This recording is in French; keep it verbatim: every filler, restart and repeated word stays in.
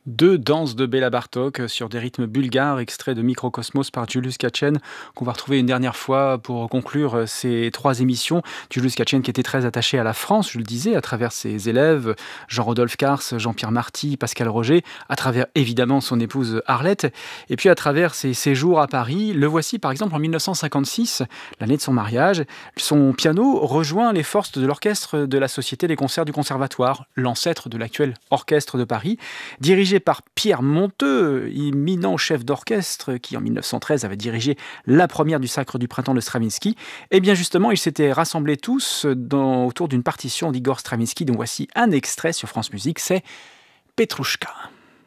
Deux danses de Béla Bartók sur des rythmes bulgares, extraits de Microcosmos par Julius Katchen, qu'on va retrouver une dernière fois pour conclure ces trois émissions. Julius Katchen qui était très attaché à la France, je le disais, à travers ses élèves, Jean-Rodolphe Cars, Jean-Pierre Marty, Pascal Roger, à travers évidemment son épouse Arlette, et puis à travers ses séjours à Paris. Le voici par exemple en mille neuf cent cinquante-six, l'année de son mariage. Son piano rejoint les forces de l'orchestre de la Société des concerts du Conservatoire, l'ancêtre de l'actuel Orchestre de Paris, dirigé par Pierre Monteux, éminent chef d'orchestre qui en mille neuf cent treize avait dirigé la première du Sacre du Printemps de Stravinsky. Et bien justement, ils s'étaient rassemblés tous dans, autour d'une partition d'Igor Stravinsky, dont voici un extrait sur France Musique, c'est Petrouchka.